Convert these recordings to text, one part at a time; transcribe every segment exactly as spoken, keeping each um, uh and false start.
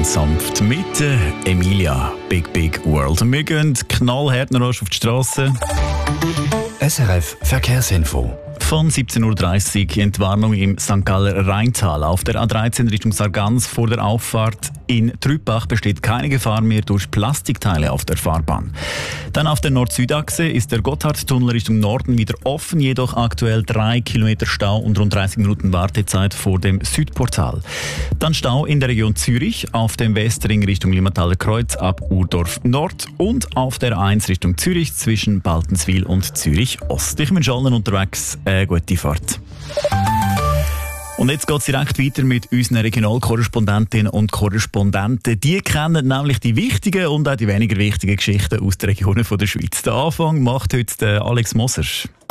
ganz sanft mit äh, Emilia Big Big World. Wir gehen knallhart noch auf die Straße. S R F Verkehrsinfo. Von siebzehn Uhr dreißig Entwarnung im Sankt Galler Rheintal. Auf der A dreizehn Richtung Sargans vor der Auffahrt in Trüppach besteht keine Gefahr mehr durch Plastikteile auf der Fahrbahn. Dann auf der Nord-Süd-Achse ist der Gotthardtunnel Richtung Norden wieder offen, jedoch aktuell drei Kilometer Stau und rund dreißig Minuten Wartezeit vor dem Südportal. Dann Stau in der Region Zürich, auf dem Westring Richtung Limmathaler Kreuz ab Urdorf Nord und auf der A eins Richtung Zürich zwischen Baltenswil und Zürich Ost. Ich wünsche allen unterwegs eine gute Fahrt. Und jetzt geht es direkt weiter mit unseren Regionalkorrespondentinnen und Korrespondenten. Die kennen nämlich die wichtigen und auch die weniger wichtigen Geschichten aus den Regionen der Schweiz. Den Anfang macht heute der Alex Moser.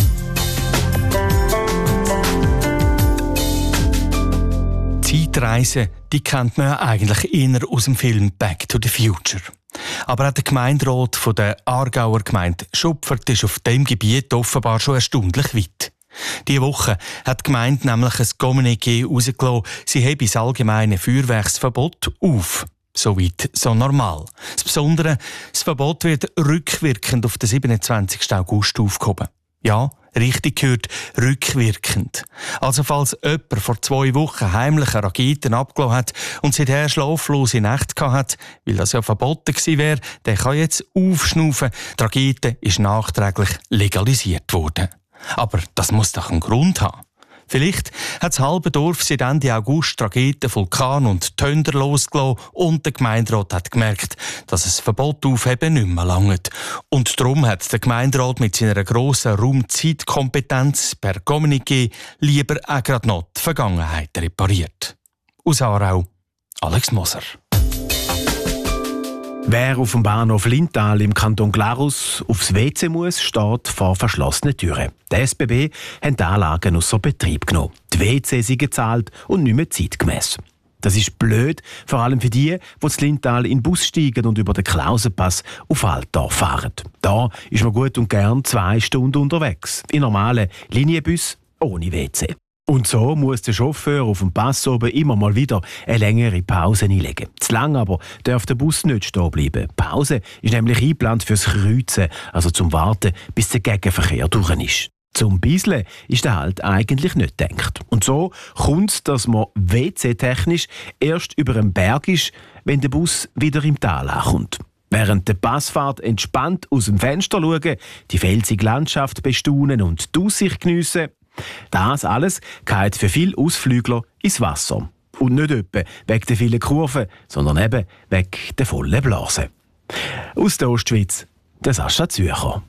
Zeitreisen, die kennt man ja eigentlich eher aus dem Film «Back to the Future». Aber auch der Gemeinderat von der Aargauer Gemeinde Schupfert ist auf diesem Gebiet offenbar schon erstaunlich weit. Diese Woche hat die Gemeinde nämlich ein Kommuniqué herausgelassen, sie habe das allgemeine Feuerwerksverbot auf. Soweit so normal. Das Besondere, das Verbot wird rückwirkend auf den siebenundzwanzigsten August aufgehoben. Ja, richtig gehört, rückwirkend. Also falls jemand vor zwei Wochen heimliche Raketen abgelassen hat und seither schlaflose Nächte gehabt hat, weil das ja verboten gewesen wäre, der kann jetzt aufschnaufen. Die Rakete ist nachträglich legalisiert worden. Aber das muss doch einen Grund haben. Vielleicht hat das halbe Dorf seit Ende August Raketen, Vulkan und Tönder losgelassen und der Gemeinderat hat gemerkt, dass es Verbot aufheben nicht mehr langt. Und darum hat der Gemeinderat mit seiner grossen Raumzeitkompetenz per Kommuniqué lieber auch gerade noch die Vergangenheit repariert. Aus Aarau, Alex Moser. Wer auf dem Bahnhof Lintal im Kanton Glarus aufs W C muss, steht vor verschlossenen Türen. Die S B B haben die Anlagen ausser Betrieb genommen. Die W C sind gezahlt und nicht mehr zeitgemäss. Das ist blöd, vor allem für die, die zu Lintal in den Bus steigen und über den Klausenpass auf Altdorf fahren. Da ist man gut und gern zwei Stunden unterwegs. In normalen Linienbus ohne W C. Und so muss der Chauffeur auf dem Pass oben immer mal wieder eine längere Pause einlegen. Zu lang aber darf der Bus nicht stehen bleiben. Die Pause ist nämlich eingeplant fürs Kreuzen, also zum Warten, bis der Gegenverkehr durch ist. Zum Bisseln ist der Halt eigentlich nicht gedacht. Und so kommt es, dass man W C-technisch erst über einen Berg ist, wenn der Bus wieder im Tal ankommt. Während der Passfahrt entspannt aus dem Fenster schauen, die felsige Landschaft bestaunen und die Aussicht geniessen, das alles geht für viele Ausflügler ins Wasser. Und nicht etwa wegen der vielen Kurven, sondern eben wegen der vollen Blase. Aus der Ostschweiz, der Sascha Zürcher.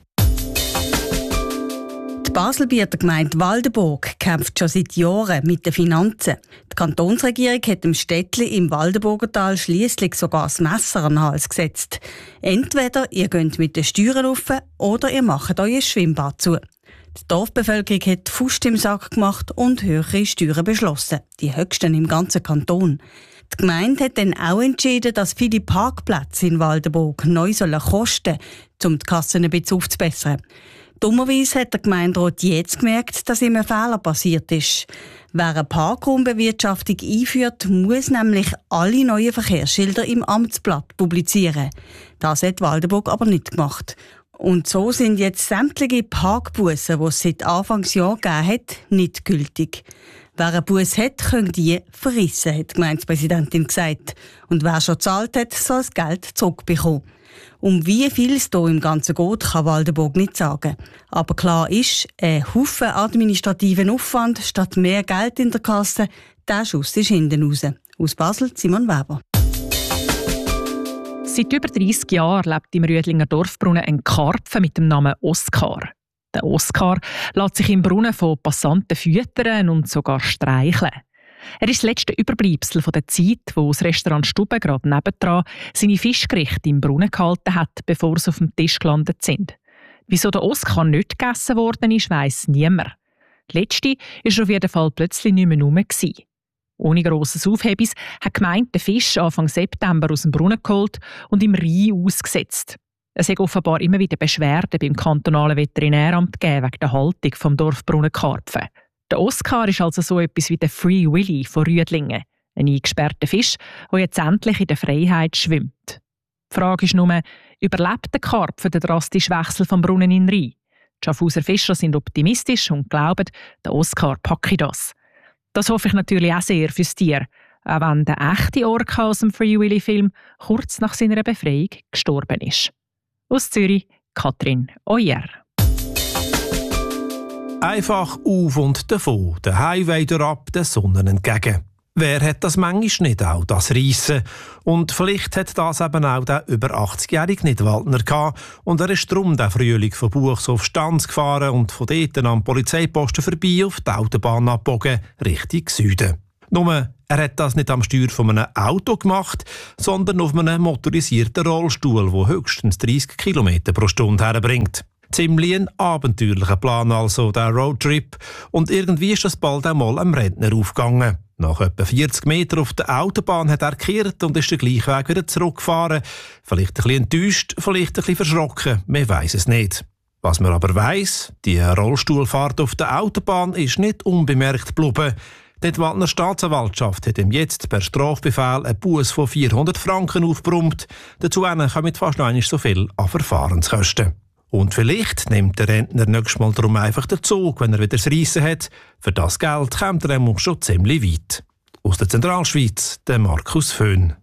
Die Baselbieter Gemeinde Waldenburg kämpft schon seit Jahren mit den Finanzen. Die Kantonsregierung hat dem Städtli im Waldenburgertal schliesslich sogar das Messer an den Hals gesetzt. Entweder ihr geht mit den Steuern rauf oder ihr macht euer Schwimmbad zu. Die Dorfbevölkerung hat Fuß im Sack gemacht und höhere Steuern beschlossen, die höchsten im ganzen Kanton. Die Gemeinde hat dann auch entschieden, dass viele Parkplätze in Waldenburg neu sollen kosten, um die Kassen ein bisschen aufzubessern. Dummerweise hat der Gemeinderat jetzt gemerkt, dass ihm ein Fehler passiert ist. Wer eine Parkraumbewirtschaftung einführt, muss nämlich alle neuen Verkehrsschilder im Amtsblatt publizieren. Das hat Waldenburg aber nicht gemacht. Und so sind jetzt sämtliche Parkbussen, die es seit Anfangsjahr gegeben hat, nicht gültig. Wer einen Bus hat, können die verrissen, hat die Gemeindepräsidentin gesagt. Und wer schon gezahlt hat, soll das Geld zurückbekommen. Um wie viel es hier im Ganzen geht, kann Waldenburg nicht sagen. Aber klar ist, ein Haufen administrativen Aufwand statt mehr Geld in der Kasse, der Schuss ist hinten raus. Aus Basel, Simon Weber. Seit über dreissig Jahren lebt im Rüdlinger Dorfbrunnen ein Karpfen mit dem Namen Oskar. Der Oskar lässt sich im Brunnen von Passanten füttern und sogar streicheln. Er ist das letzte Überbleibsel von der Zeit, wo das Restaurant Stube gerade nebendran seine Fischgerichte im Brunnen gehalten hat, bevor sie auf dem Tisch gelandet sind. Wieso der Oskar nicht gegessen worden ist, weiss niemand. Die letzte war auf jeden Fall plötzlich nicht mehr rum. Ohne grosses Aufhebens hat die Gemeinde den Fisch Anfang September aus dem Brunnen geholt und im Rhein ausgesetzt. Es hat offenbar immer wieder Beschwerden beim kantonalen Veterinäramt gegeben wegen der Haltung vom Dorfbrunnen Karpfen. Der Oskar ist also so etwas wie der Free Willy von Rüdlingen. Ein eingesperrter Fisch, der jetzt endlich in der Freiheit schwimmt. Die Frage ist nur, überlebt der Karpfen den drastischen Wechsel vom Brunnen in den Rhein? Die Schaffhauser Fischer sind optimistisch und glauben, der Oskar packe das. Das hoffe ich natürlich auch sehr fürs Tier, auch wenn der echte Orca aus dem Free Willy-Film kurz nach seiner Befreiung gestorben ist. Aus Zürich, Katrin Oyer. Einfach auf und davon, der Highway ab, der Sonne entgegen. Wer hat das manchmal nicht auch, das Reissen? Und vielleicht hat das eben auch der über achtzigjährige Nidwaldner gehabt. Und er ist darum der Frühling von Buchs auf Stanz gefahren und von dort am Polizeiposten vorbei auf die Autobahn abgebogen, Richtung Süden. Nur, er hat das nicht am Steuer von einem Auto gemacht, sondern auf einem motorisierten Rollstuhl, der höchstens dreißig Kilometer pro Stunde herbringt. Ziemlich ein abenteuerlicher Plan also, der Roadtrip. Und irgendwie ist das bald einmal am Rentner aufgegangen. Nach etwa vierzig Metern auf der Autobahn hat er gekehrt und ist den gleichen Weg wieder zurückgefahren. Vielleicht ein bisschen enttäuscht, vielleicht ein bisschen verschrocken, man weiss es nicht. Was man aber weiss, die Rollstuhlfahrt auf der Autobahn ist nicht unbemerkt geblieben. Die Nidwaldner Staatsanwaltschaft hat ihm jetzt per Strafbefehl einen Buß von vierhundert Franken aufgebrummt. Dazu kommen fast noch einmal so viel an Verfahrenskosten. Und vielleicht nimmt der Rentner nächstes Mal darum einfach den Zug, wenn er wieder das Reissen hat. Für das Geld kommt er schon ziemlich weit. Aus der Zentralschweiz, der Markus Föhn.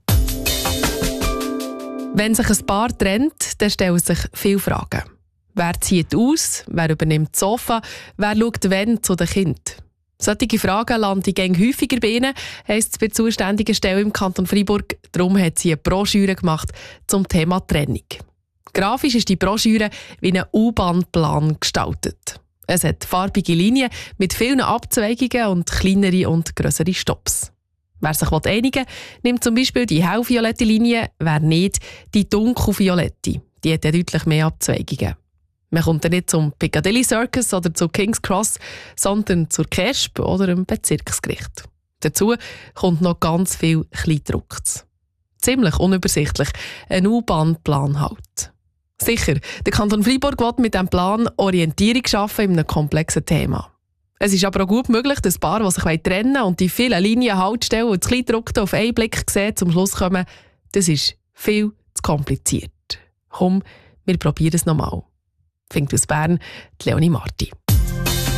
Wenn sich ein Paar trennt, dann stellen sich viele Fragen. Wer zieht aus? Wer übernimmt das Sofa? Wer schaut wann zu den Kindern? Solche Fragen landen gäng häufiger bei ihnen, heisst es bei der zuständigen Stelle im Kanton Freiburg. Darum hat sie eine Broschüre gemacht zum Thema Trennung. Grafisch ist die Broschüre wie ein U-Bahn-Plan gestaltet. Es hat farbige Linien mit vielen Abzweigungen und kleinere und grössere Stops. Wer sich einigen will, nimmt zum Beispiel die hellviolette Linie, wer nicht, die dunkelviolette. Die hat ja deutlich mehr Abzweigungen. Man kommt dann nicht zum Piccadilly Circus oder zu King's Cross, sondern zur K E S P oder dem Bezirksgericht. Dazu kommt noch ganz viel Kleindrucks. Ziemlich unübersichtlich, ein U-Bahn-Plan halt. Sicher, der Kanton Freiburg will mit diesem Plan Orientierung schaffen in einem komplexen Thema. Es ist aber auch gut möglich, dass Paare, die sich trennen wollen und die vielen Linien Haltstellen und das Kleindruckte auf einen Blick sehen, zum Schluss kommen, das ist viel zu kompliziert. Komm, wir probieren es nochmal. Findet aus Bern, die Leonie Marti.